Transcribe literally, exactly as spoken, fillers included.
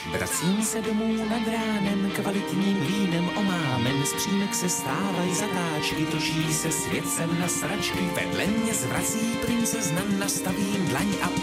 Vracím se domů nad ránem, kvalitním vínem omámen, z přímek se stávají zatáčky, točí se svět sem na sračky, vedle mě zvrací princezna, nastavím dlaň a